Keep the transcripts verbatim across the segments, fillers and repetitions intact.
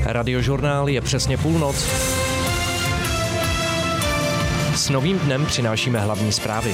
Radiožurnál je přesně půlnoc. S novým dnem přinášíme hlavní zprávy.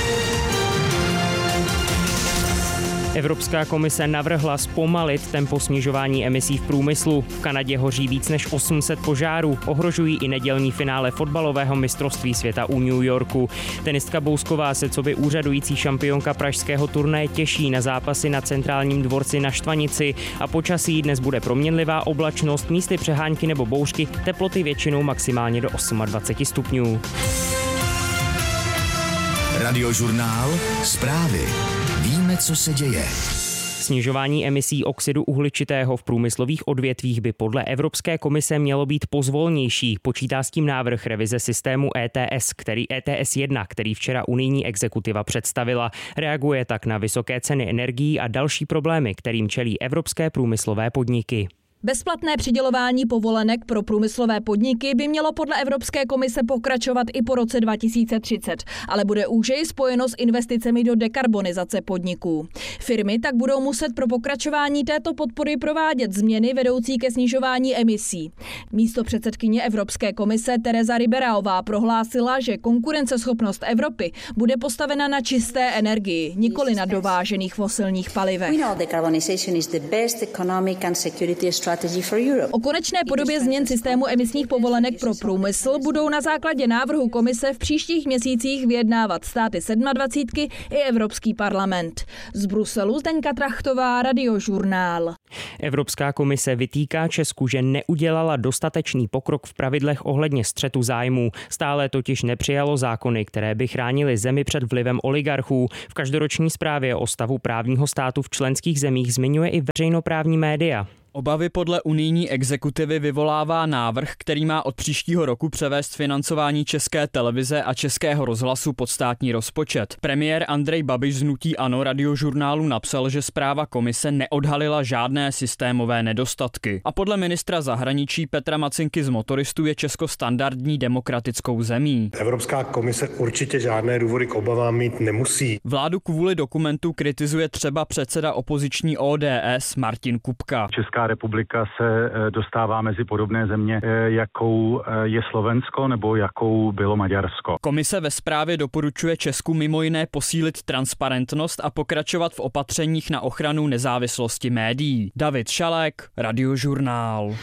Evropská komise navrhla zpomalit tempo snižování emisí v průmyslu. V Kanadě hoří víc než osm set požárů, ohrožují i nedělní finále fotbalového mistrovství světa u New Yorku. Tenistka Bousková se coby úřadující šampionka pražského turnaje těší na zápasy na centrálním dvorci na Štvanici a počasí dnes bude proměnlivá oblačnost, místy přehánky nebo bouřky, teploty většinou maximálně do dvacet osm stupňů. Radiožurnál, zprávy. Víme, co se děje. Snižování emisí oxidu uhličitého v průmyslových odvětvích by podle Evropské komise mělo být pozvolnější. Počítá s tím návrh revize systému E T S, který E T S jedna, který včera unijní exekutiva představila. Reaguje tak na vysoké ceny energií a další problémy, kterým čelí evropské průmyslové podniky. Bezplatné přidělování povolenek pro průmyslové podniky by mělo podle Evropské komise pokračovat i po roce dva tisíce třicet, ale bude úžeji spojeno s investicemi do dekarbonizace podniků. Firmy tak budou muset pro pokračování této podpory provádět změny vedoucí ke snižování emisí. Místopředsedkyně Evropské komise Teresa Ribeiraová prohlásila, že konkurenceschopnost Evropy bude postavena na čisté energii, nikoli na dovážených fosilních palivech. O konečné podobě změn systému emisních povolenek pro průmysl budou na základě návrhu komise v příštích měsících vyjednávat státy sedmadvacítky i Evropský parlament. Z Bruselu Zdeňka Trachtová, Radiožurnál. Evropská komise vytýká Česku, že neudělala dostatečný pokrok v pravidlech ohledně střetu zájmů. Stále totiž nepřijalo zákony, které by chránily zemi před vlivem oligarchů. V každoroční zprávě o stavu právního státu v členských zemích zmiňuje i veřejnoprávní média. Obavy podle unijní exekutivy vyvolává návrh, který má od příštího roku převést financování České televize a Českého rozhlasu pod státní rozpočet. Premiér Andrej Babiš z hnutí ANO Radiožurnálu napsal, že zpráva komise neodhalila žádné systémové nedostatky. A podle ministra zahraničí Petra Macinky z Motoristů je Česko standardní demokratickou zemí. Evropská komise určitě žádné důvody k obavám mít nemusí. Vládu kvůli dokumentu kritizuje třeba předseda opoziční O D S Martin Kupka. Česká republika se dostává mezi podobné země, jakou je Slovensko nebo jakou bylo Maďarsko. Komise ve zprávě doporučuje Česku mimo jiné posílit transparentnost a pokračovat v opatřeních na ochranu nezávislosti médií. David Šalek, Radiožurnál.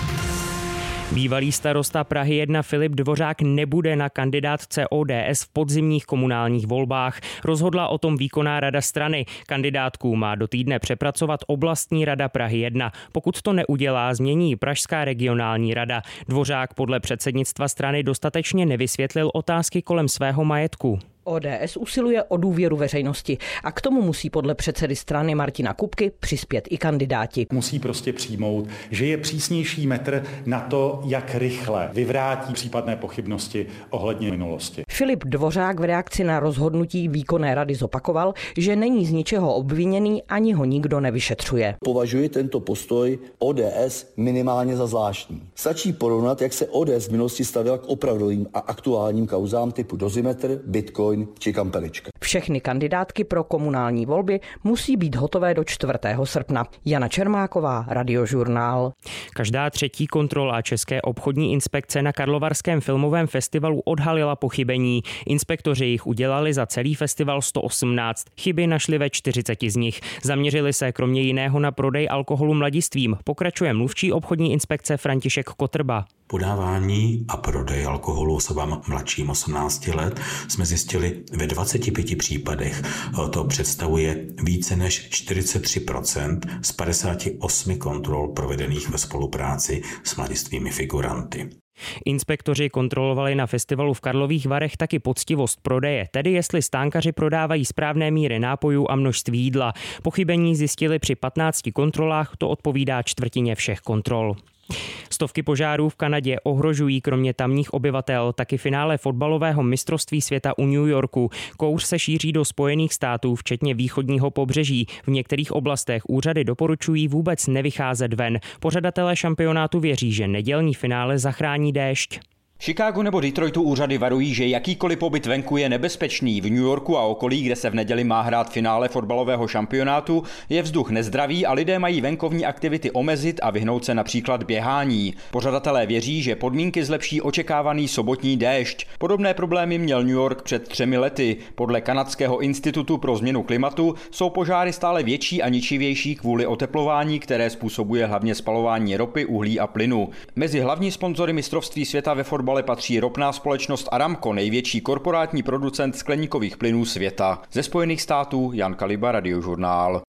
Bývalý starosta Prahy jedna Filip Dvořák nebude na kandidátce O D S v podzimních komunálních volbách. Rozhodla o tom výkonná rada strany. Kandidátku má do týdne přepracovat oblastní rada Prahy jedna. Pokud to neudělá, změní pražská regionální rada. Dvořák podle předsednictva strany dostatečně nevysvětlil otázky kolem svého majetku. O D S usiluje o důvěru veřejnosti a k tomu musí podle předsedy strany Martina Kupky přispět i kandidáti. Musí prostě přijmout, že je přísnější metr na to, jak rychle vyvrátí případné pochybnosti ohledně minulosti. Filip Dvořák v reakci na rozhodnutí výkonné rady zopakoval, že není z ničeho obviněný, ani ho nikdo nevyšetřuje. Považuji tento postoj O D S minimálně za zvláštní. Stačí porovnat, jak se O D S v minulosti stavěla k opravdovým a aktuálním kauzám typu Dozimetr, Bitcoin či Kampelička. Všechny kandidátky pro komunální volby musí být hotové do čtvrtého srpna. Jana Čermáková, Radiožurnál. Každá třetí kontrola České obchodní inspekce na Karlovarském filmovém festivalu odhalila pochybení. Inspektoři jich udělali za celý festival sto osmnáct. Chyby našli ve čtyřiceti z nich. Zaměřili se kromě jiného na prodej alkoholu mladistvím. Pokračuje mluvčí obchodní inspekce František Kotrba. Podávání a prodej alkoholu osobám mladším osmnácti let jsme zjistili ve dvaceti pěti případech. To představuje více než čtyřicet tři procent z padesáti osmi kontrol provedených ve spolupráci s mladistvými figuranty. Inspektoři kontrolovali na festivalu v Karlových Varech taky poctivost prodeje, tedy jestli stánkaři prodávají správné míry nápojů a množství jídla. Pochybení zjistili při patnácti kontrolách, to odpovídá čtvrtině všech kontrol. Stovky požárů v Kanadě ohrožují kromě tamních obyvatel taky finále fotbalového mistrovství světa u New Yorku. Kouř se šíří do Spojených států, včetně východního pobřeží. V některých oblastech úřady doporučují vůbec nevycházet ven. Pořadatelé šampionátu věří, že nedělní finále zachrání déšť. Chicagu nebo Detroitu úřady varují, že jakýkoliv pobyt venku je nebezpečný. V New Yorku a okolí, kde se v neděli má hrát finále fotbalového šampionátu, je vzduch nezdravý a lidé mají venkovní aktivity omezit a vyhnout se například běhání. Pořadatelé věří, že podmínky zlepší očekávaný sobotní déšť. Podobné problémy měl New York před třemi lety. Podle Kanadského institutu pro změnu klimatu jsou požáry stále větší a ničivější kvůli oteplování, které způsobuje hlavně spalování ropy, uhlí a plynu. Mezi hlavní sponzory mistrovství světa ve fotbale patří ropná společnost Aramco, největší korporátní producent skleníkových plynů světa. Ze Spojených států Jan Kaliba, Radiožurnál.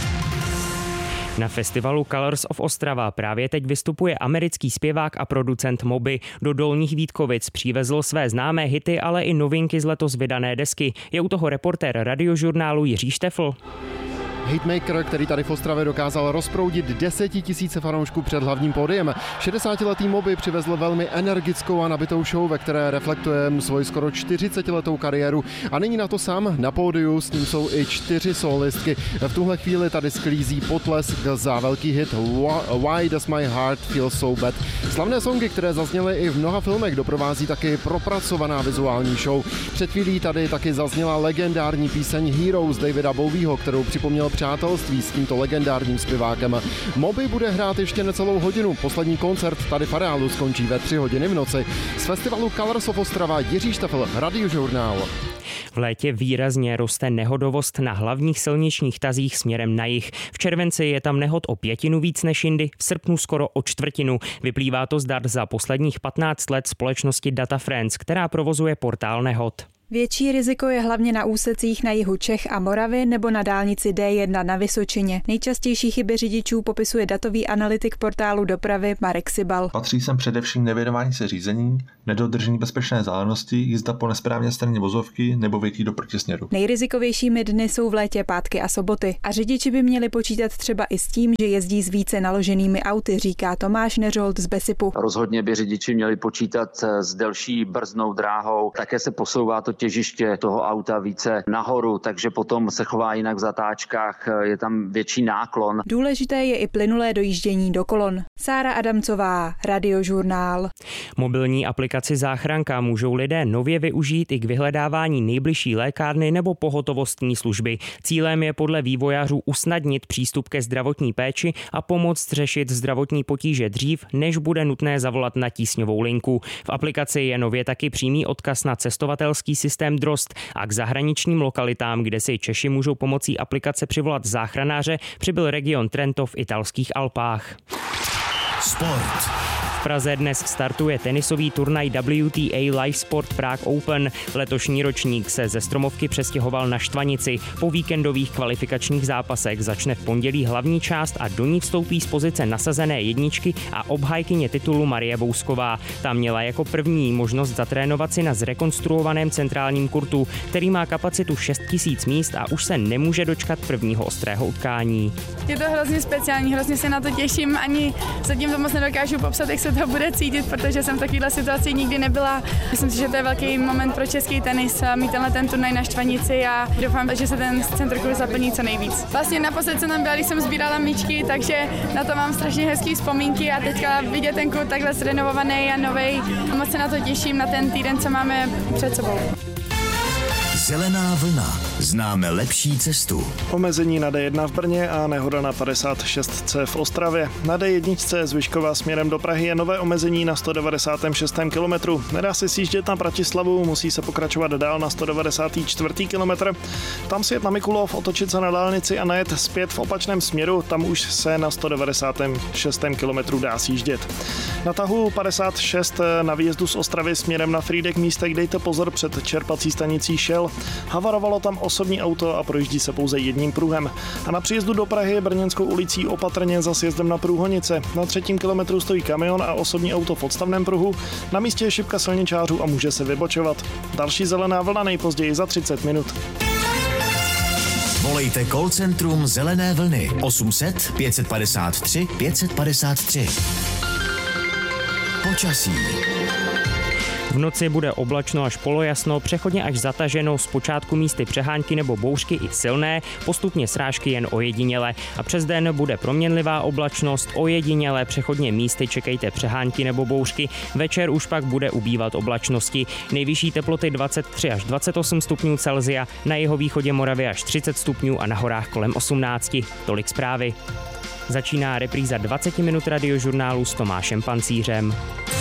Na festivalu Colors of Ostrava právě teď vystupuje americký zpěvák a producent Moby. Do Dolních Vítkovic přivezl své známé hity, ale i novinky z letos vydané desky. Je u toho reportér Radiožurnálu Jiří Štefl. Hitmaker, který tady v Ostravě dokázal rozproudit desetitisíce fanoušků před hlavním pódiem. šedesátiletý Moby přivezl velmi energickou a nabitou show, ve které reflektuje svoji skoro čtyřicetiletou kariéru. A není na to sám, na pódiu s ním jsou i čtyři solistky. V tuhle chvíli tady sklízí potlesk za velký hit Why Does My Heart Feel So Bad. Slavné songy, které zazněly i v mnoha filmech, doprovází taky propracovaná vizuální show. Před chvílí tady taky zazněla legendární píseň Heroes Davida Bowieho, kterou připomněl přátelství s tímto legendárním zpěvákem. Moby bude hrát ještě necelou hodinu. Poslední koncert tady v areálu skončí ve tři hodiny v noci. Z festivalu Colors of Ostrava Jiří Štefl, Radiožurnál. V létě výrazně roste nehodovost na hlavních silničních tazích směrem na jih. V červenci je tam nehod o pětinu víc než jindy, v srpnu skoro o čtvrtinu. Vyplývá to z dat za posledních patnáct let společnosti Data France, která provozuje portál nehod. Větší riziko je hlavně na úsecích na jihu Čech a Moravy nebo na dálnici D jedna na Vysočině. Nejčastější chyby řidičů popisuje datový analytik portálu dopravy Marek Sibal. Patří sem především nevěnování se řízení, nedodržení bezpečné vzdálenosti, jízda po nesprávné straně vozovky nebo větí do protisměru. Nejrizikovějšími dny jsou v létě pátky a soboty. A řidiči by měli počítat třeba i s tím, že jezdí s více naloženými auty, říká Tomáš Neřold z Besipu. Rozhodně by řidiči měli počítat s delší brzdnou dráhou, také se posouvá to těžiště toho auta více nahoru, takže potom se chová jinak v zatáčkách, je tam větší náklon. Důležité je i plynulé dojíždění do kolon. Sára Adamcová, Radiožurnál. Mobilní aplikaci Záchranka můžou lidé nově využít i k vyhledávání nejbližší lékárny nebo pohotovostní služby. Cílem je podle vývojářů usnadnit přístup ke zdravotní péči a pomoct řešit zdravotní potíže dřív, než bude nutné zavolat na tísňovou linku. V aplikaci je nově taky přímý odkaz na cestovatelský systém Drost a k zahraničním lokalitám, kde si Češi můžou pomocí aplikace přivolat záchranáře, přibyl region Trento v italských Alpách. Sport. V Praze dnes startuje tenisový turnaj W T A Live Sport Prague Open. Letošní ročník se ze Stromovky přestěhoval na Štvanici. Po víkendových kvalifikačních zápasech začne v pondělí hlavní část a do ní vstoupí z pozice nasazené jedničky a obhájkyně titulu Marie Bousková. Ta měla jako první možnost zatrénovat si na zrekonstruovaném centrálním kurtu, který má kapacitu šest tisíc míst a už se nemůže dočkat prvního ostrého utkání. Je to hrozně speciální, hrozně se na to těším, ani zatím to moc nedokážu popsat, jak se to bude cítit, protože jsem v takovéhle situaci nikdy nebyla. Myslím si, že to je velký moment pro český tenis mít tenhle ten turnaj na Štvanici a doufám, že se ten centrokurs zaplní co nejvíc. Vlastně naposled jsem tam byla, když jsem sbírala míčky, takže na to mám strašně hezký vzpomínky a teďka vidět ten kurt takhle zrenovovaný a novej. Moc se na to těším, na ten týden, co máme před sebou. Zelená vlna. Známe lepší cestu. Omezení na D jedna v Brně a nehoda na padesát šest C v Ostravě. Na D jedna z Vyškova směrem do Prahy je nové omezení na sto devadesát šest kilometru. Nedá se sjíždět na Bratislavu, musí se pokračovat dál na sto devadesát čtyři kilometr. Tam si jet na Mikulov, otočit se na dálnici a najet zpět v opačném směru, tam už se na sto devadesát šest kilometru dá sjíždět. Na tahu padesát šest na výjezdu z Ostravy směrem na Frýdek místek dejte pozor před čerpací stanicí Shell. Havarovalo tam osobní auto a projíždí se pouze jedním pruhem. A na příjezdu do Prahy Brněnskou ulicí opatrně za sjezdem na Průhonice. Na třetím kilometru stojí kamion a osobní auto v odstavném pruhu. Na místě je šipka silničářů a může se vybočovat. Další zelená vlna nejpozději za třicet minut. Volejte call centrum Zelené vlny osm set pět padesát tři pět padesát tři. Počasí. V noci bude oblačno až polojasno, přechodně až zataženo, zpočátku místy přehánky nebo bouřky i silné, postupně srážky jen ojediněle. A přes den bude proměnlivá oblačnost, ojediněle, přechodně místy čekejte přehánky nebo bouřky. Večer už pak bude ubývat oblačnosti. Nejvyšší teploty dvacet tři až dvacet osm stupňů Celsia, na jihovýchodě Moravy až třicet stupňů a na horách kolem osmnáct. Tolik zprávy. Začíná repríza dvacet minut radiožurnálu s Tomášem Pancířem.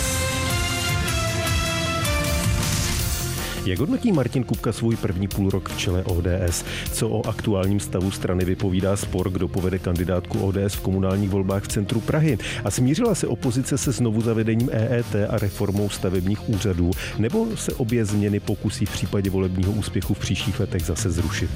Jak hodnotí Martin Kupka svůj první půlrok v čele O D S? Co o aktuálním stavu strany vypovídá spor, kdo povede kandidátku O D S v komunálních volbách v centru Prahy? A smířila se opozice se znovu zavedením E E T a reformou stavebních úřadů? Nebo se obě změny pokusí v případě volebního úspěchu v příštích letech zase zrušit?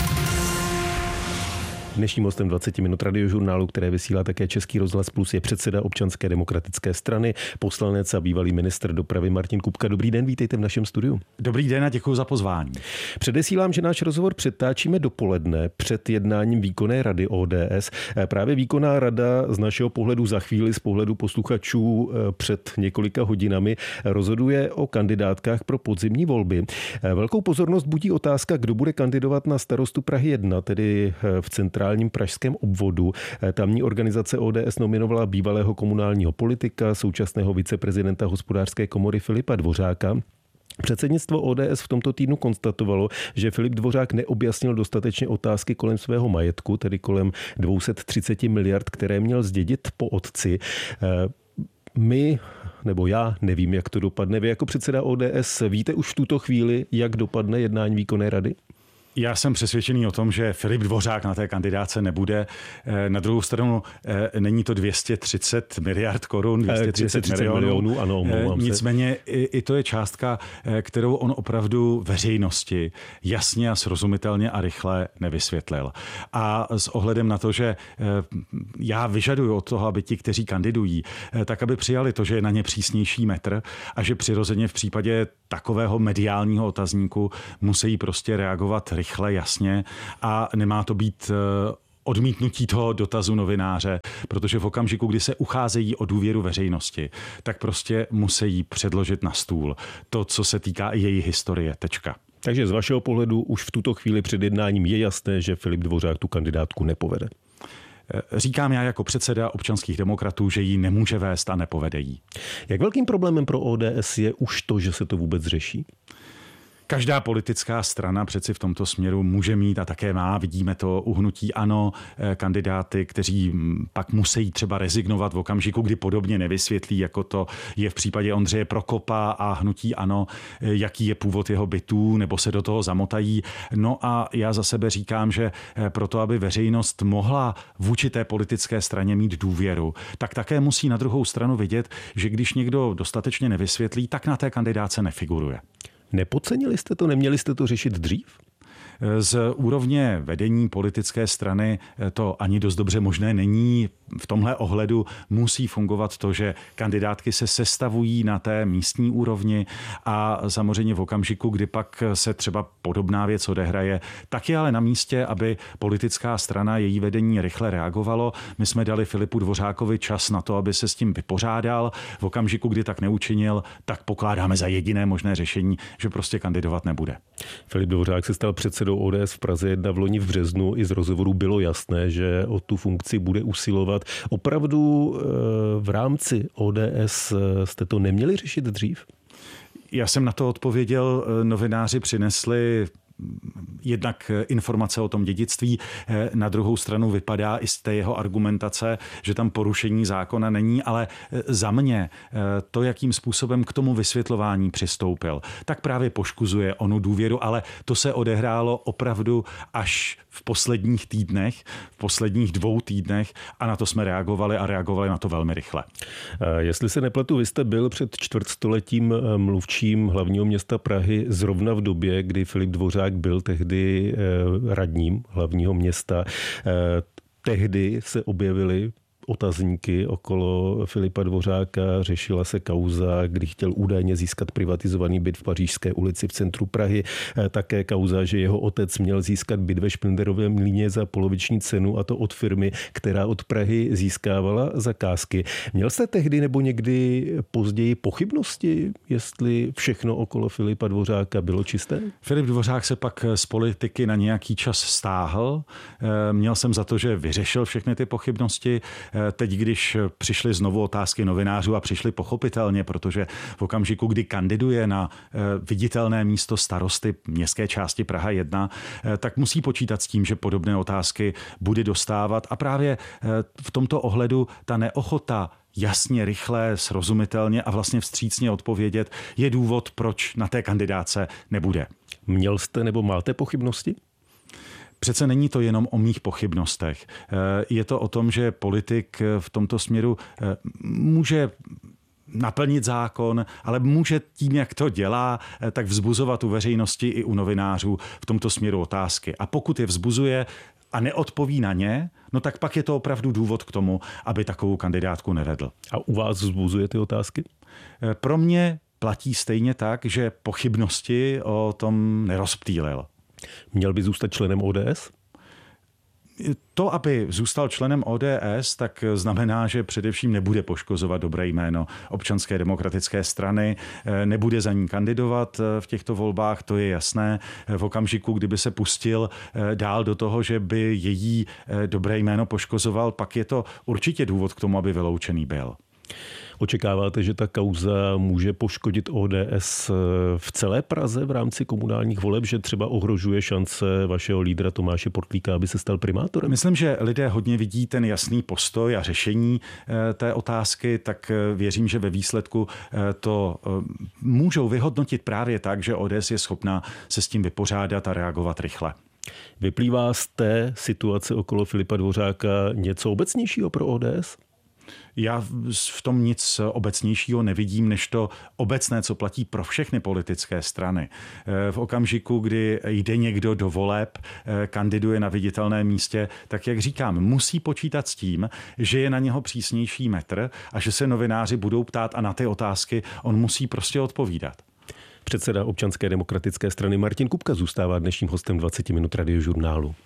Dnešním hostem dvacet minut radiožurnálu, které vysílá také Český rozhlas Plus, je předseda Občanské demokratické strany, poslanec a bývalý ministr dopravy Martin Kupka. Dobrý den, vítejte v našem studiu. Dobrý den a děkuji za pozvání. Předesílám, že náš rozhovor přetáčíme dopoledne před jednáním výkonné rady O D S. Právě výkonná rada z našeho pohledu za chvíli, z pohledu posluchačů před několika hodinami, rozhoduje o kandidátkách pro podzimní volby. Velkou pozornost budí otázka, kdo bude kandidovat na starostu Prahy jedna, tedy v centrální pražském obvodu. Tamní organizace O D S nominovala bývalého komunálního politika, současného viceprezidenta Hospodářské komory Filipa Dvořáka. Předsednictvo O D S v tomto týdnu konstatovalo, že Filip Dvořák neobjasnil dostatečně otázky kolem svého majetku, tedy kolem dvě stě třicet miliard, které měl zdědit po otci. My, nebo já, nevím, jak to dopadne. Vy jako předseda O D S víte už v tuto chvíli, jak dopadne jednání výkonné rady? Já jsem přesvědčený o tom, že Filip Dvořák na té kandidáce nebude. Na druhou stranu není to dvě stě třicet miliard korun, dvě stě třicet milionů. milionů ano, Nicméně i, i to je částka, kterou on opravdu veřejnosti jasně a srozumitelně a rychle nevysvětlil. A s ohledem na to, že já vyžaduju od toho, aby ti, kteří kandidují, tak aby přijali to, že je na ně přísnější metr a že přirozeně v případě takového mediálního otazníku musí prostě reagovat rychle, jasně a nemá to být odmítnutí toho dotazu novináře, protože v okamžiku, kdy se ucházejí o důvěru veřejnosti, tak prostě musí předložit na stůl to, co se týká i její historie. Tečka. Takže z vašeho pohledu už v tuto chvíli před jednáním je jasné, že Filip Dvořák tu kandidátku nepovede. Říkám já jako předseda občanských demokratů, že ji nemůže vést a nepovede jí. Jak velkým problémem pro O D S je už to, že se to vůbec řeší? Každá politická strana přeci v tomto směru může mít a také má, vidíme to u hnutí ANO, kandidáty, kteří pak musí třeba rezignovat v okamžiku, kdy podobně nevysvětlí, jako to je v případě Ondřeje Prokopa a hnutí ANO, jaký je původ jeho bytů, nebo se do toho zamotají. No a já za sebe říkám, že proto, aby veřejnost mohla vůči té politické straně mít důvěru, tak také musí na druhou stranu vidět, že když někdo dostatečně nevysvětlí, tak na té kandidáce nefiguruje. Nepodcenili jste to? Neměli jste to řešit dřív? Z úrovně vedení politické strany to ani dost dobře možné není. V tomhle ohledu musí fungovat to, že kandidátky se sestavují na té místní úrovni a samozřejmě v okamžiku, kdy pak se třeba podobná věc odehraje, tak je ale na místě, aby politická strana, její vedení rychle reagovalo. My jsme dali Filipu Dvořákovi čas na to, aby se s tím vypořádal. V okamžiku, kdy tak neučinil, tak pokládáme za jediné možné řešení, že prostě kandidovat nebude. Filip Dvořák se stal předsedou O D S v Praze jedna v loni v březnu. I z rozhovoru bylo jasné, že o tu funkci bude usilovat. Opravdu v rámci O D S jste to neměli řešit dřív? Já jsem na to odpověděl. Novináři přinesli jednak informace o tom dědictví, na druhou stranu vypadá i z té jeho argumentace, že tam porušení zákona není, ale za mě to, jakým způsobem k tomu vysvětlování přistoupil, tak právě poškozuje onu důvěru, ale to se odehrálo opravdu až v posledních týdnech, v posledních dvou týdnech a na to jsme reagovali a reagovali na to velmi rychle. Jestli se nepletu, vy jste byl před čtvrtstoletím mluvčím hlavního města Prahy zrovna v době, kdy Filip Dvořák byl tehdy radním hlavního města. Tehdy se objevily otazníky okolo Filipa Dvořáka. Řešila se kauza, kdy chtěl údajně získat privatizovaný byt v Pařížské ulici v centru Prahy. Také kauza, že jeho otec měl získat byt ve Špindlerově mlýně za poloviční cenu, a to od firmy, která od Prahy získávala zakázky. Měl jste tehdy nebo někdy později pochybnosti, jestli všechno okolo Filipa Dvořáka bylo čisté? Filip Dvořák se pak z politiky na nějaký čas stáhl. Měl jsem za to, že vyřešil všechny ty pochybnosti. Teď, když přišly znovu otázky novinářů a přišly pochopitelně, protože v okamžiku, kdy kandiduje na viditelné místo starosty městské části Praha jedna, tak musí počítat s tím, že podobné otázky bude dostávat. A právě v tomto ohledu ta neochota jasně, rychle, srozumitelně a vlastně vstřícně odpovědět je důvod, proč na té kandidáce nebude. Měl jste nebo máte pochybnosti? Přece není to jenom o mých pochybnostech. Je to o tom, že politik v tomto směru může naplnit zákon, ale může tím, jak to dělá, tak vzbuzovat u veřejnosti i u novinářů v tomto směru otázky. A pokud je vzbuzuje a neodpoví na ně, no tak pak je to opravdu důvod k tomu, aby takovou kandidátku nevedl. A u vás vzbuzuje ty otázky? Pro mě platí stejně tak, že pochybnosti o tom nerozptýlil. Měl by zůstat členem O D S? To, aby zůstal členem O D S, tak znamená, že především nebude poškozovat dobré jméno Občanské demokratické strany, nebude za ní kandidovat v těchto volbách, to je jasné. V okamžiku, kdyby se pustil dál do toho, že by její dobré jméno poškozoval, pak je to určitě důvod k tomu, aby vyloučený byl. Očekáváte, že ta kauza může poškodit O D S v celé Praze v rámci komunálních voleb, že třeba ohrožuje šance vašeho lídra Tomáše Portlíka, aby se stal primátorem? Myslím, že lidé hodně vidí ten jasný postoj a řešení té otázky, tak věřím, že ve výsledku to můžou vyhodnotit právě tak, že O D S je schopná se s tím vypořádat a reagovat rychle. Vyplývá z té situace okolo Filipa Dvořáka něco obecnějšího pro O D S? Já v tom nic obecnějšího nevidím, než to obecné, co platí pro všechny politické strany. V okamžiku, kdy jde někdo do voleb, kandiduje na viditelném místě, tak jak říkám, musí počítat s tím, že je na něho přísnější metr a že se novináři budou ptát a na ty otázky on musí prostě odpovídat. Předseda Občanské demokratické strany Martin Kupka zůstává dnešním hostem dvacet minut Radiožurnálu.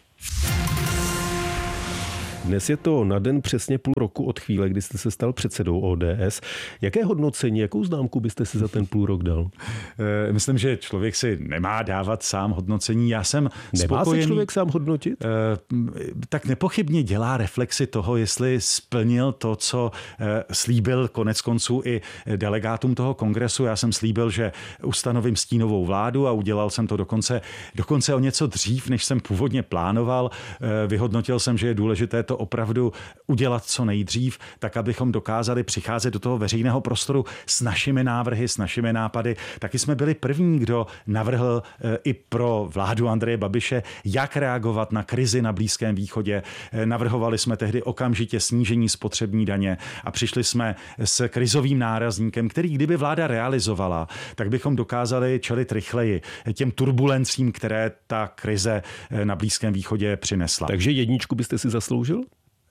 Dnes je to na den přesně půl roku od chvíle, kdy jste se stal předsedou O D S. Jaké hodnocení, jakou známku byste si za ten půl rok dal? Myslím, že člověk si nemá dávat sám hodnocení. Já jsem Nemá spokojený. se člověk sám hodnotit? Tak nepochybně dělá reflexi toho, jestli splnil to, co slíbil konec konců i delegátům toho kongresu. Já jsem slíbil, že ustanovím stínovou vládu a udělal jsem to dokonce, dokonce o něco dřív, než jsem původně plánoval. Vyhodnotil jsem, že je důležité to opravdu udělat co nejdřív, tak abychom dokázali přicházet do toho veřejného prostoru s našimi návrhy, s našimi nápady. Taky jsme byli první, kdo navrhl i pro vládu Andreje Babiše, jak reagovat na krizi na Blízkém východě. Navrhovali jsme tehdy okamžitě snížení spotřební daně a přišli jsme s krizovým nárazníkem, který kdyby vláda realizovala, tak bychom dokázali čelit rychleji těm turbulencím, které ta krize na Blízkém východě přinesla. Takže jedničku byste si zasloužil?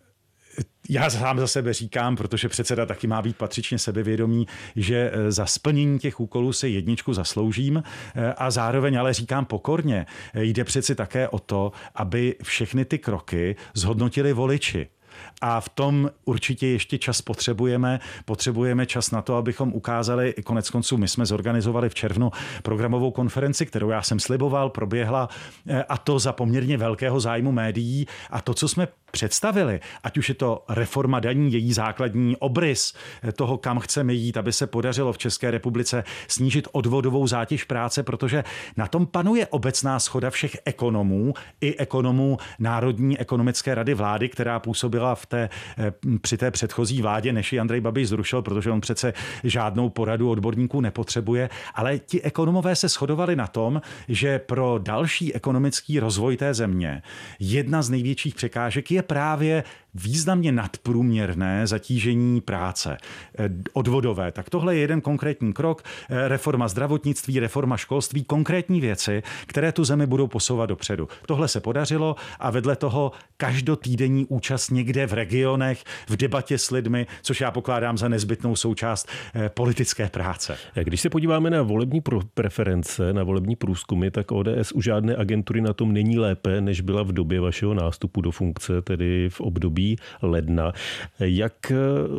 Já sám za sebe říkám, protože předseda taky má být patřičně sebevědomý, že za splnění těch úkolů se jedničku zasloužím a zároveň ale říkám pokorně, jde přeci také o to, aby všechny ty kroky zhodnotili voliči. A v tom určitě ještě čas potřebujeme. Potřebujeme čas na to, abychom ukázali, konec konců my jsme zorganizovali v červnu programovou konferenci, kterou já jsem sliboval, proběhla a to za poměrně velkého zájmu médií. A to, co jsme představili, ať už je to reforma daní, její základní obrys toho, kam chceme jít, aby se podařilo v České republice snížit odvodovou zátěž práce, protože na tom panuje obecná shoda všech ekonomů i ekonomů Národní ekonomické rady vlády, která působila v té, při té předchozí vládě, než ji Andrej Babiš zrušil, protože on přece žádnou poradu odborníků nepotřebuje, ale ti ekonomové se shodovali na tom, že pro další ekonomický rozvoj té země jedna z největších překážek je právě významně nadprůměrné zatížení práce odvodové. Tak tohle je jeden konkrétní krok, reforma zdravotnictví, reforma školství, konkrétní věci, které tu zemi budou posouvat dopředu. Tohle se podařilo a vedle toho každotýdenní účast někde někde v regionech, v debatě s lidmi, což já pokládám za nezbytnou součást politické práce. Když se podíváme na volební preference, na volební průzkumy, tak O D S u žádné agentury na tom není lépe, než byla v době vašeho nástupu do funkce, tedy v období ledna. Jak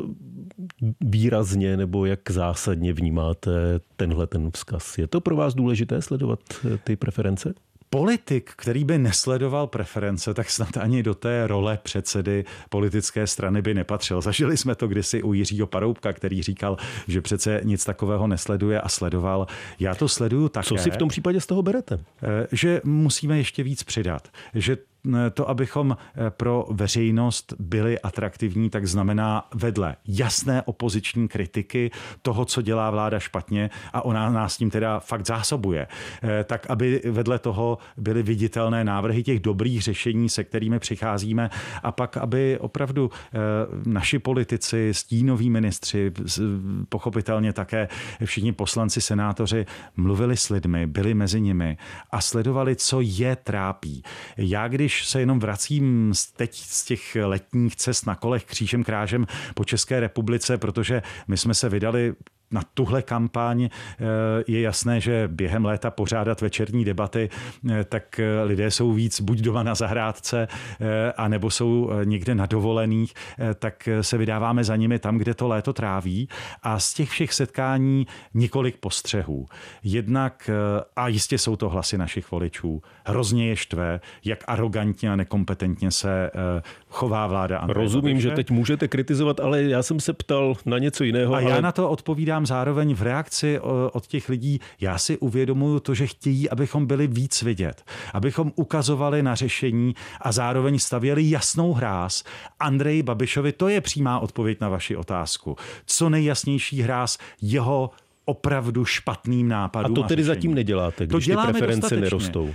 výrazně nebo jak zásadně vnímáte tenhle ten vzkaz? Je to pro vás důležité sledovat ty preference? Politik, který by nesledoval preference, tak snad ani do té role předsedy politické strany by nepatřil. Zažili jsme to kdysi u Jiřího Paroubka, který říkal, že přece nic takového nesleduje a sledoval. Já to sleduju také. Co si v tom případě z toho berete? Že musíme ještě víc přidat. Že to, abychom pro veřejnost byli atraktivní, tak znamená vedle jasné opoziční kritiky toho, co dělá vláda špatně a ona nás tím teda fakt zásobuje, tak aby vedle toho byly viditelné návrhy těch dobrých řešení, se kterými přicházíme a pak, aby opravdu naši politici, stínoví ministři, pochopitelně také všichni poslanci, senátoři mluvili s lidmi, byli mezi nimi a sledovali, co je trápí. Já, když se jenom vracím teď z těch letních cest na kolech křížem krážem po České republice, protože my jsme se vydali na tuhle kampaň, je jasné, že během léta pořádat večerní debaty, tak lidé jsou víc buď doma na zahrádce, anebo jsou někde na dovolených, tak se vydáváme za nimi tam, kde to léto tráví. A z těch všech setkání několik postřehů. Jednak, a jistě jsou to hlasy našich voličů, hrozně je štve, jak arrogantně a nekompetentně se chová vláda Andreje Rozumím, Babiše. že teď můžete kritizovat, ale já jsem se ptal na něco jiného. A ale... já na to odpovídám zároveň v reakci od těch lidí. Já si uvědomuju to, že chtějí, abychom byli víc vidět, abychom ukazovali na řešení a zároveň stavěli jasnou hráz Andreji Babišovi. To je přímá odpověď na vaši otázku. Co nejjasnější hráz jeho opravdu špatným nápadům. A to tedy a zatím neděláte, když to ty preference nerostou.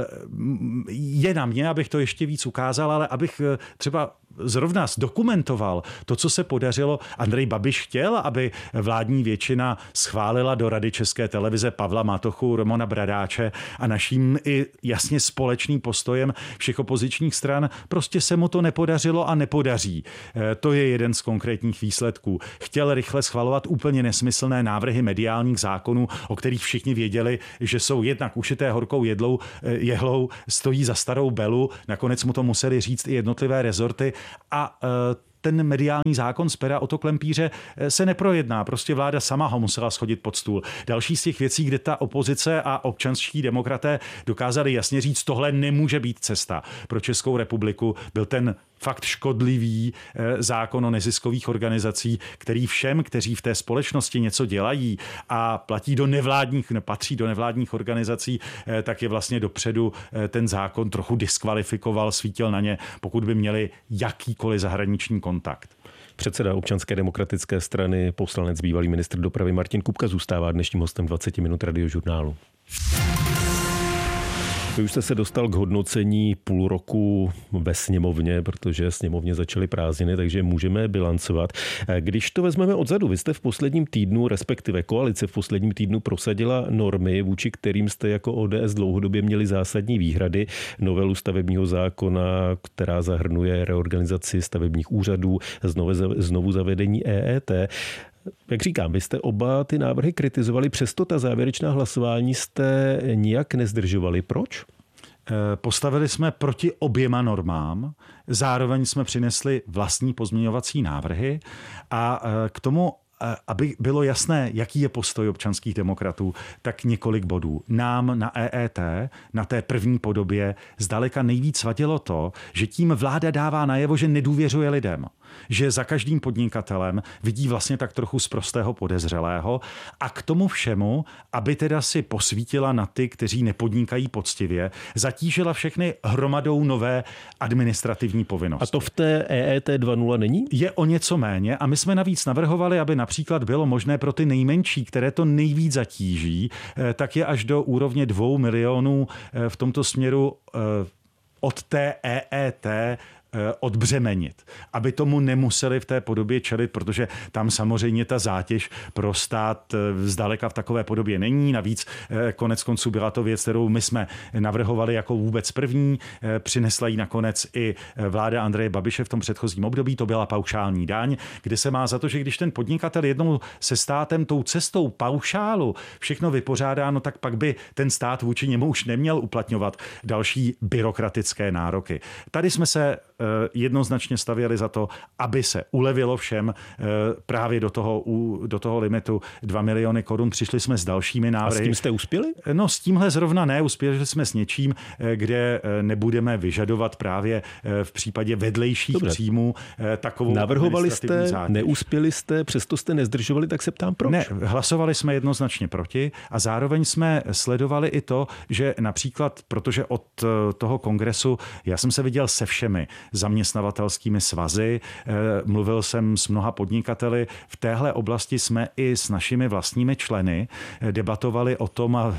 Je na mě, abych to ještě víc ukázal, ale abych třeba zrovna zdokumentoval to, co se podařilo. Andrej Babiš chtěl, aby vládní většina schválila do Rady České televize Pavla Matochu, Romana Bradáče a naším i jasně společným postojem všech opozičních stran. Prostě se mu to nepodařilo a nepodaří. To je jeden z konkrétních výsledků. Chtěl rychle schvalovat úplně nesmyslné návrhy mediálních zákonů, o kterých všichni věděli, že jsou jednak ušité horkou jedlou, jehlou, stojí za starou belu. Nakonec mu to museli říct i jednotlivé rezorty. A ten mediální zákon z pera Otto Klempíře se neprojedná. Prostě vláda sama ho musela schodit pod stůl. Další z těch věcí, kde ta opozice a občanští demokraté dokázali jasně říct, tohle nemůže být cesta pro Českou republiku, byl ten fakt škodlivý zákon o neziskových organizací, který všem, kteří v té společnosti něco dělají a platí do nevládních, patří do nevládních organizací, tak je vlastně dopředu ten zákon trochu diskvalifikoval, svítil na ně, pokud by měli jakýkoliv zahraniční kontakt. Předseda Občanské demokratické strany, poslanec, bývalý ministr dopravy Martin Kupka zůstává dnešním hostem dvacet minut Radiožurnálu. Vy už jste se dostal k hodnocení půl roku ve sněmovně, protože sněmovně začaly prázdniny, takže můžeme bilancovat. Když to vezmeme odzadu, vy jste v posledním týdnu, respektive koalice v posledním týdnu prosadila normy, vůči kterým jste jako O D S dlouhodobě měli zásadní výhrady, novelu stavebního zákona, která zahrnuje reorganizaci stavebních úřadů, znovu zavedení E E T. Jak říkám, vy jste oba ty návrhy kritizovali, přesto ta závěrečná hlasování jste nijak nezdržovali. Proč? Postavili jsme proti oběma normám, zároveň jsme přinesli vlastní pozměňovací návrhy a k tomu, aby bylo jasné, jaký je postoj občanských demokratů, tak několik bodů. Nám na E E T, na té první podobě, zdaleka nejvíc vadilo to, že tím vláda dává najevo, že nedůvěřuje lidem. Že za každým podnikatelem vidí vlastně tak trochu z prostého podezřelého a k tomu všemu, aby teda si posvítila na ty, kteří nepodnikají poctivě, zatížila všechny hromadou nové administrativní povinnosti. A to v té E E T dva tečka nula není? Je o něco méně a my jsme navíc navrhovali, aby například bylo možné pro ty nejmenší, které to nejvíc zatíží, tak je až do úrovně dvou milionů v tomto směru od té E E T odbřemenit, aby tomu nemuseli v té podobě čelit, protože tam samozřejmě ta zátěž pro stát zdaleka v takové podobě není. Navíc konec konců byla to věc, kterou my jsme navrhovali jako vůbec první. Přinesla ji nakonec i vláda Andreje Babiše v tom předchozím období. To byla paušální daň, kde se má za to, že když ten podnikatel jednou se státem tou cestou paušálu všechno vypořádá, no tak pak by ten stát vůči němu už neměl uplatňovat další byrokratické nároky. Tady jsme se jednoznačně stavěli za to, aby se ulevilo všem právě do toho, do toho limitu dva miliony korun. Přišli jsme s dalšími návrhy. A s tím jste uspěli? No s tímhle zrovna ne. Uspěli jsme s něčím, kde nebudeme vyžadovat právě v případě vedlejších Dobře. příjmů takovou Navrhovali jste, zátěž. Neuspěli jste, přesto jste nezdržovali, tak se ptám proč? Ne, hlasovali jsme jednoznačně proti a zároveň jsme sledovali i to, že například, protože od toho kongresu já jsem se viděl se všemi zaměstnavatelskými svazy, mluvil jsem s mnoha podnikateli. V téhle oblasti jsme i s našimi vlastními členy debatovali o tom a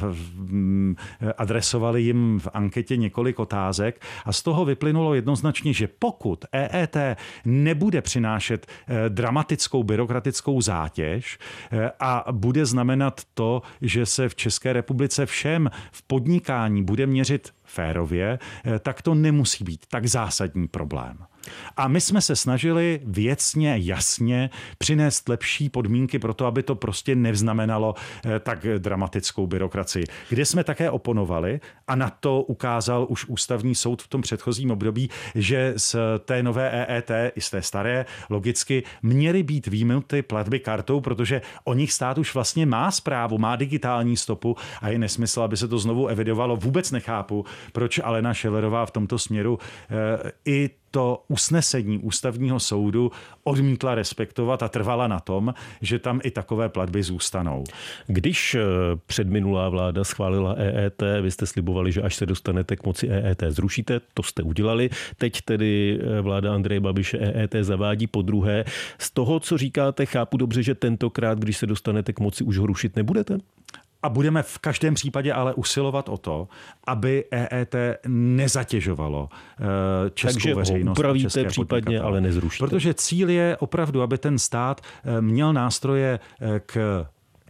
adresovali jim v anketě několik otázek a z toho vyplynulo jednoznačně, že pokud E E T nebude přinášet dramatickou byrokratickou zátěž a bude znamenat to, že se v České republice všem v podnikání bude měřit férově, tak to nemusí být tak zásadní problém. A my jsme se snažili věcně, jasně přinést lepší podmínky pro to, aby to prostě nevznamenalo tak dramatickou byrokracii. Kde jsme také oponovali a na to ukázal už ústavní soud v tom předchozím období, že z té nové E E T i z té staré logicky měly být výjimuty platby kartou, protože o nich stát už vlastně má správu, má digitální stopu a je nesmysl, aby se to znovu evidovalo. Vůbec nechápu, proč Alena Schillerová v tomto směru e, i to usnesení ústavního soudu odmítla respektovat a trvala na tom, že tam i takové platby zůstanou. Když předminulá vláda schválila E E T, vy jste slibovali, že až se dostanete k moci E E T zrušíte, to jste udělali. Teď tedy vláda Andreje Babiše E E T zavádí podruhé. Z toho, co říkáte, chápu dobře, že tentokrát, když se dostanete k moci, už ho rušit nebudete? A budeme v každém případě ale usilovat o to, aby E E T nezatěžovalo českou Takže veřejnost. Takže ho upravíte případně, ale nezrušíte. Protože cíl je opravdu, aby ten stát měl nástroje k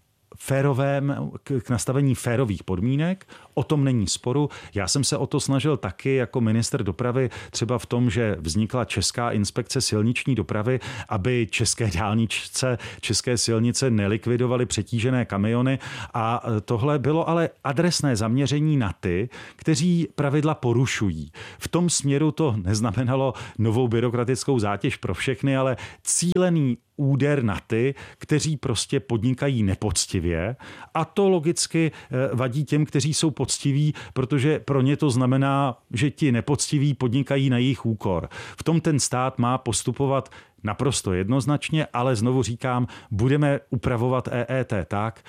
férovém, k nastavení férových podmínek. O tom není sporu. Já jsem se o to snažil taky jako ministr dopravy, třeba v tom, že vznikla Česká inspekce silniční dopravy, aby české dálnice, české silnice nelikvidovaly přetížené kamiony. A tohle bylo ale adresné zaměření na ty, kteří pravidla porušují. V tom směru to neznamenalo novou byrokratickou zátěž pro všechny, ale cílený úder na ty, kteří prostě podnikají nepoctivě a to logicky vadí těm, kteří jsou poctiví, protože pro ně to znamená, že ti nepoctiví podnikají na jejich úkor. V tom ten stát má postupovat naprosto jednoznačně, ale znovu říkám, budeme upravovat E E T tak,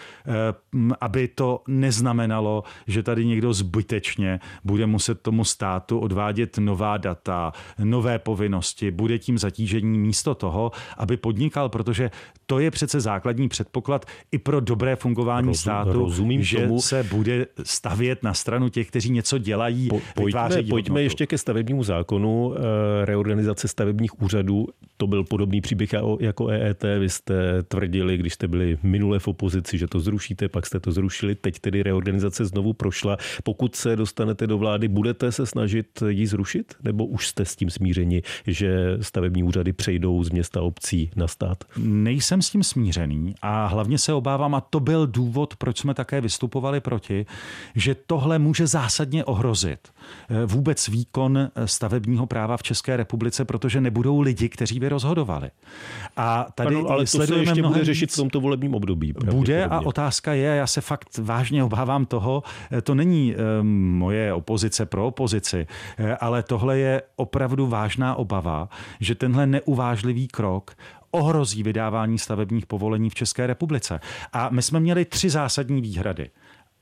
aby to neznamenalo, že tady někdo zbytečně bude muset tomu státu odvádět nová data, nové povinnosti, bude tím zatížení místo toho, aby podnikal, protože to je přece základní předpoklad i pro dobré fungování Rozum, státu, že tomu. se bude stavět na stranu těch, kteří něco dělají, po, pojďme, pojďme ještě ke stavebnímu zákonu, reorganizace stavebních úřadů. To byl podobný příběh jako E E T. Vy jste tvrdili, když jste byli minule v opozici, že to zrušíte, pak jste to zrušili. Teď tedy reorganizace znovu prošla. Pokud se dostanete do vlády, budete se snažit ji zrušit? Nebo už jste s tím smířeni, že stavební úřady přejdou z města obcí na stát? Nejsem s tím smířený a hlavně se obávám, a to byl důvod, proč jsme také vystupovali proti, že tohle může zásadně ohrozit vůbec výkon stavebního práva v České republice, protože nebudou lidi, kteří by rozhodovali. A tady ano, ale to se ještě bude řešit víc. v tomto volebním období. Bude a otázka je, já se fakt vážně obávám toho, to není um, moje opozice pro opozici, ale tohle je opravdu vážná obava, že tenhle neuvážlivý krok ohrozí vydávání stavebních povolení v České republice. A my jsme měli tři zásadní výhrady.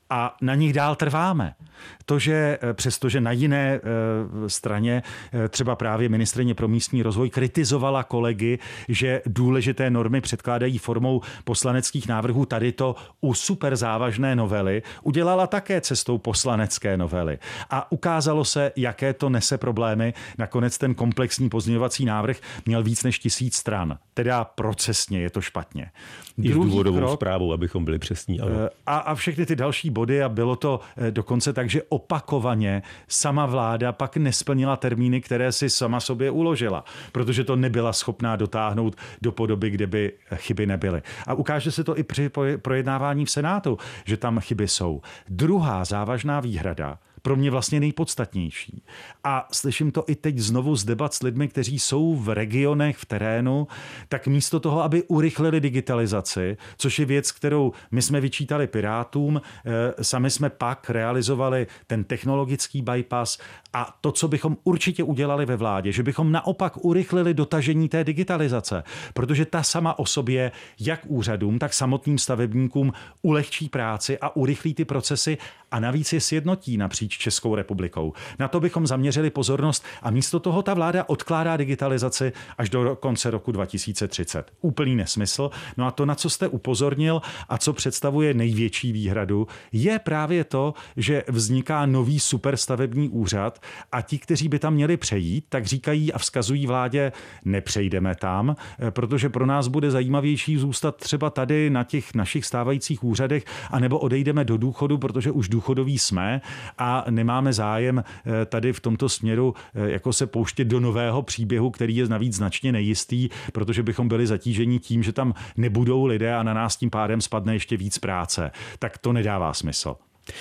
a na nich dál trváme. To, že přestože na jiné straně třeba právě ministryně pro místní rozvoj kritizovala kolegy, že důležité normy předkládají formou poslaneckých návrhů, tady to u super závažné novely udělala také cestou poslanecké novely. A ukázalo se, jaké to nese problémy. Nakonec ten komplexní pozměňovací návrh měl víc než tisíc stran. Teda procesně je to špatně. I s důvodovou zprávou, abychom byli přesní. Ale... A, a všechny ty další body, a bylo to dokonce tak, že opakovaně sama vláda pak nesplnila termíny, které si sama sobě uložila, protože to nebyla schopná dotáhnout do podoby, kde by chyby nebyly. A ukáže se to i při projednávání v Senátu, že tam chyby jsou. Druhá závažná výhrada, pro mě vlastně nejpodstatnější. A slyším to i teď znovu z debat s lidmi, kteří jsou v regionech, v terénu, tak místo toho, aby urychlili digitalizaci, což je věc, kterou my jsme vyčítali Pirátům, sami jsme pak realizovali ten technologický bypass a to, co bychom určitě udělali ve vládě, že bychom naopak urychlili dotažení té digitalizace, protože ta sama o sobě, jak úřadům, tak samotným stavebníkům ulehčí práci a urychlí ty procesy a navíc je sjednotí napříč Českou republikou. Na to bychom zaměřili pozornost a místo toho ta vláda odkládá digitalizaci až do konce roku dva tisíce třicet. Úplný nesmysl. No a to, na co jste upozornil a co představuje největší výhradu, je právě to, že vzniká nový superstavební úřad a ti, kteří by tam měli přejít, tak říkají a vzkazují vládě, nepřejdeme tam, protože pro nás bude zajímavější zůstat třeba tady na těch našich stávajících úřadech, anebo odejdeme do důchodu, protože už důchodoví jsme a nemáme zájem tady v tomto směru jako se pouštět do nového příběhu, který je navíc značně nejistý, protože bychom byli zatíženi tím, že tam nebudou lidé a na nás tím pádem spadne ještě víc práce. Tak to nedává smysl.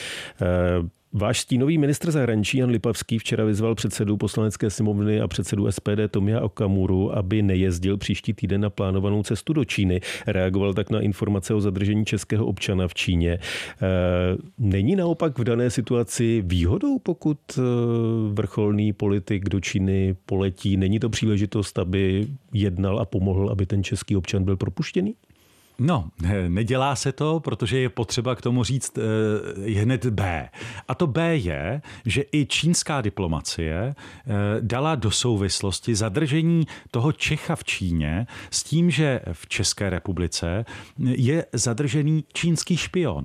Uh... Váš stínový ministr zahraničí Jan Lipavský včera vyzval předsedu Poslanecké sněmovny a předsedu S P D Tomia Okamuru, aby nejezdil příští týden na plánovanou cestu do Číny. Reagoval tak na informace o zadržení českého občana v Číně. Není naopak v dané situaci výhodou, pokud vrcholný politik do Číny poletí? Není to příležitost, aby jednal a pomohl, aby ten český občan byl propuštěný? No, nedělá se to, protože je potřeba k tomu říct je hned B. A to B je, že i čínská diplomacie dala do souvislosti zadržení toho Čecha v Číně s tím, že v České republice je zadržený čínský špion.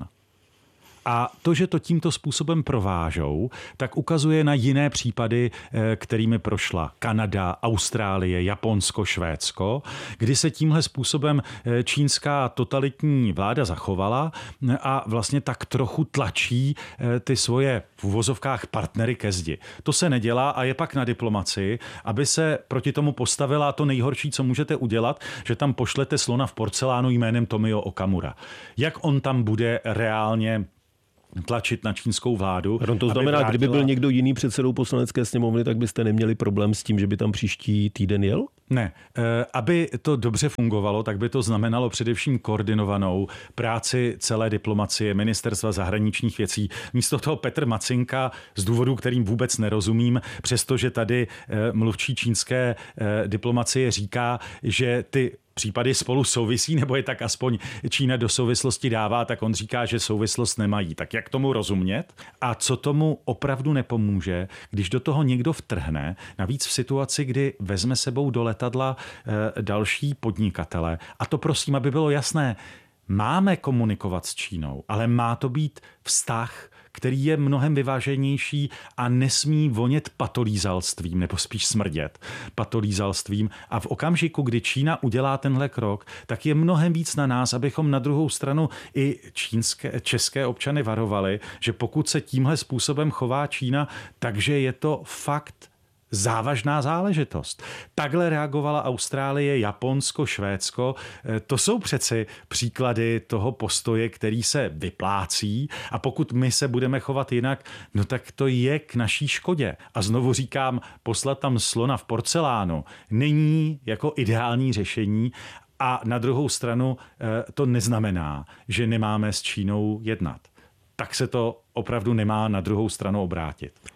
A to, že to tímto způsobem provážou, tak ukazuje na jiné případy, kterými prošla Kanada, Austrálie, Japonsko, Švédsko, kdy se tímhle způsobem čínská totalitní vláda zachovala a vlastně tak trochu tlačí ty svoje v uvozovkách partnery ke zdi. To se nedělá a je pak na diplomacii, aby se proti tomu postavila. A to nejhorší, co můžete udělat, že tam pošlete slona v porcelánu jménem Tomio Okamura. Jak on tam bude reálně tlačit na čínskou vládu. Ron, to znamená, vrátila... kdyby byl někdo jiný předsedou Poslanecké sněmovny, tak byste neměli problém s tím, že by tam příští týden jel? Ne. Aby to dobře fungovalo, tak by to znamenalo především koordinovanou práci celé diplomacie, ministerstva zahraničních věcí. Místo toho Petr Macinka z důvodů, kterým vůbec nerozumím, přestože tady mluvčí čínské diplomacie říká, že ty případy spolu souvisí, nebo je tak aspoň Čína do souvislosti dává, tak on říká, že souvislost nemají. Tak jak tomu rozumět? A co tomu opravdu nepomůže, když do toho někdo vtrhne, navíc v situaci, kdy vezme sebou do letadla e, další podnikatele. A to prosím, aby bylo jasné, máme komunikovat s Čínou, ale má to být vztah, který je mnohem vyváženější a nesmí vonět patolízalstvím, nebo spíš smrdět patolízalstvím. A v okamžiku, kdy Čína udělá tenhle krok, tak je mnohem víc na nás, abychom na druhou stranu i čínské, české občany varovali, že pokud se tímhle způsobem chová Čína, takže je to fakt závažná záležitost. Takhle reagovala Austrálie, Japonsko, Švédsko. To jsou přeci příklady toho postoje, který se vyplácí a pokud my se budeme chovat jinak, no tak to je k naší škodě. A znovu říkám, poslat tam slona v porcelánu není jako ideální řešení a na druhou stranu to neznamená, že nemáme s Čínou jednat. Tak se to opravdu nemá na druhou stranu obrátit.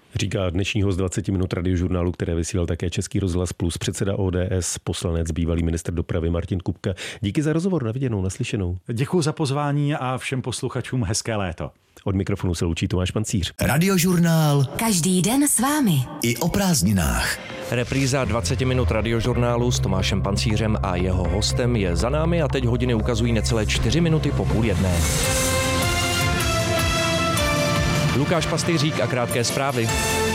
Říká dnešní host dvacet minut radiožurnálu, které vysílal také Český rozhlas plus, předseda O D S, poslanec, bývalý ministr dopravy Martin Kupka. Díky za rozhovor, na viděnou, naslyšenou. Děkuji za pozvání a všem posluchačům hezké léto. Od mikrofonu se loučí Tomáš Pancíř. Radiožurnál. Každý den s vámi. I o prázdninách. Repríza dvacet minut radiožurnálu s Tomášem Pancířem a jeho hostem je za námi a teď hodiny ukazují necelé čtyři minuty po půl jedné. Lukáš Pastýřík a krátké zprávy.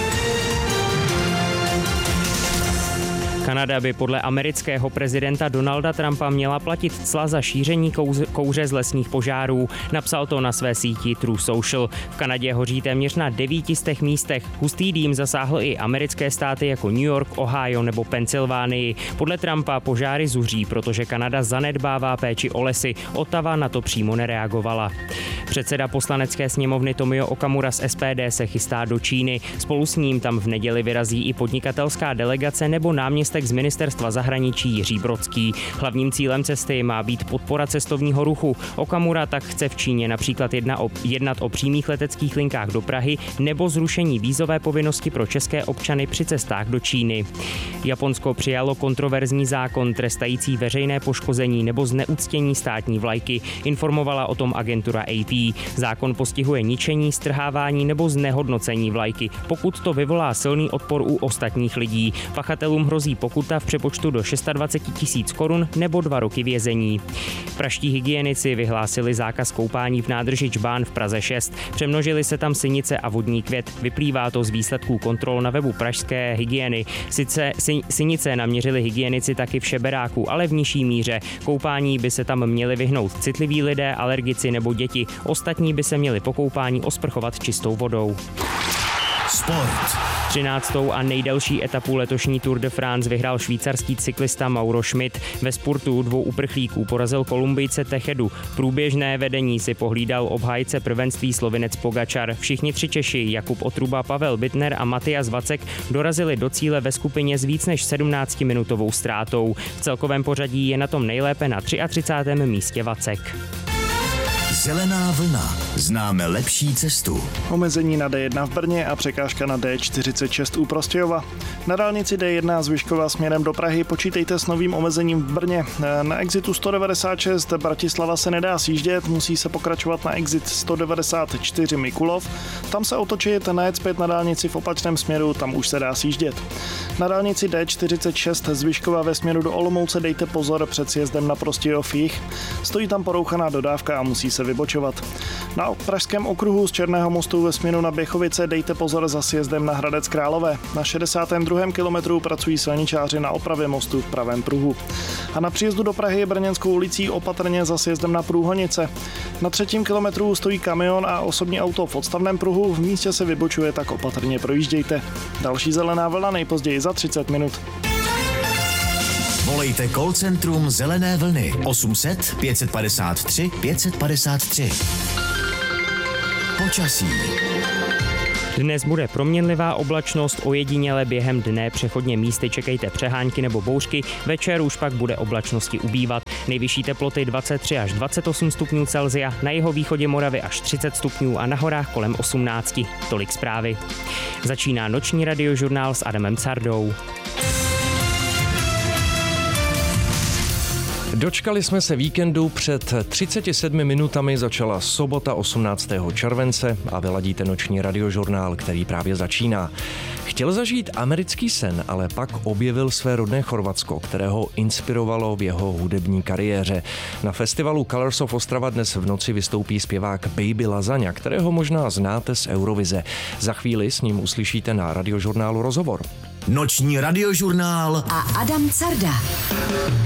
Kanada by podle amerického prezidenta Donalda Trumpa měla platit cla za šíření kouze, kouře z lesních požárů. Napsal to na své síti True Social. V Kanadě hoří téměř na devíti místech. Hustý dým zasáhl i americké státy jako New York, Ohio nebo Pensylvánii. Podle Trumpa požáry zuří, protože Kanada zanedbává péči o lesy. Ottawa na to přímo nereagovala. Předseda poslanecké sněmovny Tomio Okamura z S P D se chystá do Číny. Spolu s ním tam v neděli vyrazí i podnikatelská delegace nebo náměstek z ministerstva zahraničí Jiří Brodský. Hlavním cílem cesty má být podpora cestovního ruchu. Okamura tak chce v Číně například jedna o, jednat o přímých leteckých linkách do Prahy nebo zrušení vízové povinnosti pro české občany při cestách do Číny. Japonsko přijalo kontroverzní zákon trestající veřejné poškození nebo zneuctění státní vlajky. Informovala o tom agentura A P. Zákon postihuje ničení, strhávání nebo znehodnocení vlajky, pokud to vyvolá silný odpor u ostatních lidí. Pachatelům hrozí pokuta v přepočtu do dvacet šest tisíc korun nebo dva roky vězení. Praští hygienici vyhlásili zákaz koupání v nádrži Džbán v Praze šest. Přemnožily se tam synice a vodní květ. Vyplývá to z výsledků kontrol na webu pražské hygieny. Sice synice naměřili hygienici taky v Šeberáku, ale v nižší míře. Koupání by se tam měli vyhnout citliví lidé, alergici nebo děti. Ostatní by se měli po koupání osprchovat čistou vodou. Sport. třináctou a nejdelší etapu letošní Tour de France vyhrál švýcarský cyklista Mauro Schmidt. Ve spurtu dvou uprchlíků porazil Kolumbijce Techedu. Průběžné vedení si pohlídal obhájce prvenství Slovinec Pogačar. Všichni tři Češi, Jakub Otruba, Pavel Bittner a Matias Vacek, dorazili do cíle ve skupině s víc než sedmnáctiminutovou ztrátou. V celkovém pořadí je na tom nejlépe na třicátém třetím místě Vacek. Zelená vlna. Známe lepší cestu. Omezení na D jedna v Brně a překážka na D čtyřicet šest u Prostějova. Na dálnici D jedna z Vyškova směrem do Prahy počítejte s novým omezením v Brně. Na exitu sto devadesát šest Bratislava se nedá sjíždět, musí se pokračovat na exit sto devadesát čtyři Mikulov. Tam se otočit, najet zpět na dálnici v opačném směru, tam už se dá sjíždět. Na dálnici D čtyřicet šest z Vyškova ve směru do Olomouce dejte pozor před sjezdem na Prostějov jih. Stojí tam porouchaná dodávka a musí se vybočovat. Na pražském okruhu z Černého mostu ve směru na Běchovice dejte pozor za sjezdem na Hradec Králové. Na šedesátém druhém kilometru pracují silničáři na opravě mostu v pravém pruhu. A na příjezdu do Prahy Brněnskou ulicí opatrně za sjezdem na Průhonice. Na třetím kilometru stojí kamion a osobní auto v odstavném pruhu, v místě se vybočuje, tak opatrně projíždějte. Další zelená vlna nejpozději za třicet minut. Volejte call centrum Zelené vlny osm set pět padesát tři pět padesát tři. Počasí. Dnes bude proměnlivá oblačnost, ojediněle během dne přechodně místy čekejte přehánky nebo bouřky, večer už pak bude oblačnosti ubývat. Nejvyšší teploty dvacet tři až dvacet osm stupňů Celsia, na jihovýchodě Moravy až třicet stupňů a na horách kolem osmnáct. Tolik zprávy. Začíná noční radiožurnál s Adamem Cardou. Dočkali jsme se víkendu, před třiceti sedmi minutami začala sobota osmnáctého července a vyladíte noční radiožurnál, který právě začíná. Chtěl zažít americký sen, ale pak objevil své rodné Chorvatsko, které ho inspirovalo v jeho hudební kariéře. Na festivalu Colors of Ostrava dnes v noci vystoupí zpěvák Baby Lasagna, kterého možná znáte z Eurovize. Za chvíli s ním uslyšíte na radiožurnálu rozhovor. Noční radiožurnál a Adam Carda.